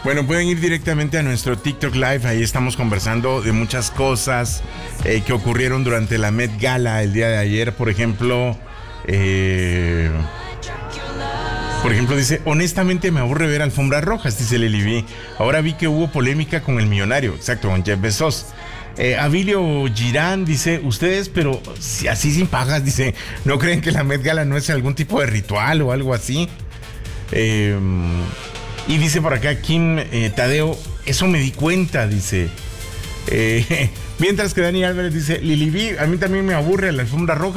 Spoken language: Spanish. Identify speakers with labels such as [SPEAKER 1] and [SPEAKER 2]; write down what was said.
[SPEAKER 1] Bueno, pueden ir directamente a nuestro TikTok Live, ahí estamos conversando de muchas cosas que ocurrieron durante la Met Gala el día de ayer. Por ejemplo, dice, honestamente me aburre ver alfombras rojas, dice Lili B. Ahora vi que hubo polémica con el millonario, exacto, con Jeff Bezos. Abilio Girán dice, ustedes, pero si así sin pagas, dice, ¿no creen que la Met Gala no es algún tipo de ritual o algo así? Y dice por acá Kim Tadeo, eso me di cuenta, dice. Mientras que Dani Álvarez dice, Lili B, a mí también me aburre la alfombra roja.